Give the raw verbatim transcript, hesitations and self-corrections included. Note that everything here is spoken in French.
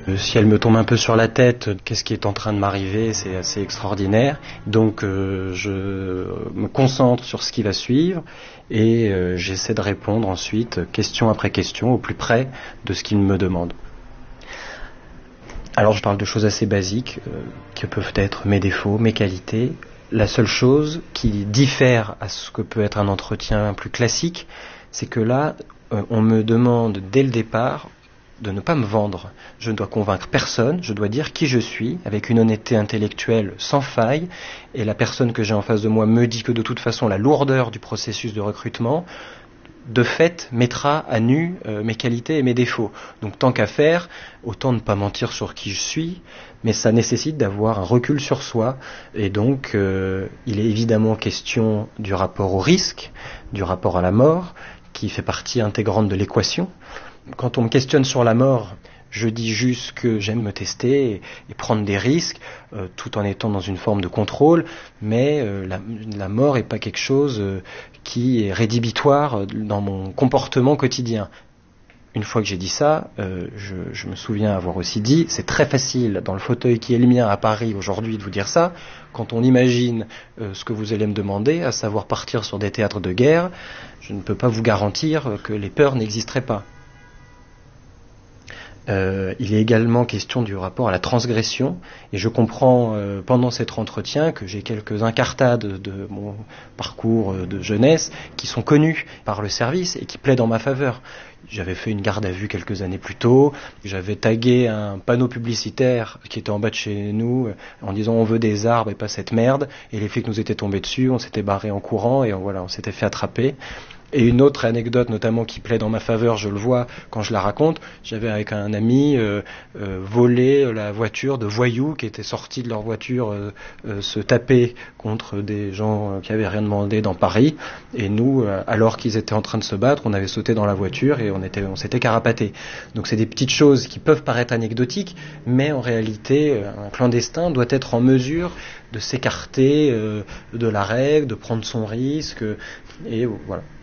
Si elle me tombe un peu sur la tête, qu'est-ce qui est en train de m'arriver, c'est assez extraordinaire. Donc euh, je me concentre sur ce qui va suivre et euh, j'essaie de répondre ensuite, question après question, au plus près de ce qu'il me demande. Alors je parle de choses assez basiques, euh, que peuvent être mes défauts, mes qualités. La seule chose qui diffère à ce que peut être un entretien plus classique, c'est que là, euh, on me demande dès le départ de ne pas me vendre. Je ne dois convaincre personne, je dois dire qui je suis, avec une honnêteté intellectuelle sans faille, et la personne que j'ai en face de moi me dit que de toute façon la lourdeur du processus de recrutement, de fait, mettra à nu euh, mes qualités et mes défauts. Donc tant qu'à faire, autant ne pas mentir sur qui je suis, mais ça nécessite d'avoir un recul sur soi, et donc euh, il est évidemment question du rapport au risque, du rapport à la mort, qui fait partie intégrante de l'équation. Quand on me questionne sur la mort, je dis juste que j'aime me tester et, et prendre des risques, euh, tout en étant dans une forme de contrôle, mais euh, la, la mort n'est pas quelque chose euh, qui est rédhibitoire dans mon comportement quotidien. Une fois que j'ai dit ça, euh, je, je me souviens avoir aussi dit, c'est très facile dans le fauteuil qui est le mien à Paris aujourd'hui de vous dire ça, quand on imagine euh, ce que vous allez me demander, à savoir partir sur des théâtres de guerre, je ne peux pas vous garantir que les peurs n'existeraient pas. Euh, il est également question du rapport à la transgression, et je comprends euh, pendant cet entretien que j'ai quelques incartades de mon parcours de jeunesse qui sont connues par le service et qui plaident en ma faveur. J'avais fait une garde à vue quelques années plus tôt, j'avais tagué un panneau publicitaire qui était en bas de chez nous en disant on veut des arbres et pas cette merde, et les flics nous étaient tombés dessus, on s'était barré en courant et on, voilà, on s'était fait attraper. Et une autre anecdote notamment qui plaide en ma faveur, je le vois quand je la raconte, j'avais avec un ami euh, euh, volé la voiture de voyous qui étaient sortis de leur voiture euh, euh, se taper contre des gens qui avaient rien demandé dans Paris, et nous, euh, alors qu'ils étaient en train de se battre, on avait sauté dans la voiture et on, était, on s'était carapaté. Donc c'est des petites choses qui peuvent paraître anecdotiques, mais en réalité un clandestin doit être en mesure de s'écarter euh, de la règle, de prendre son risque, et voilà.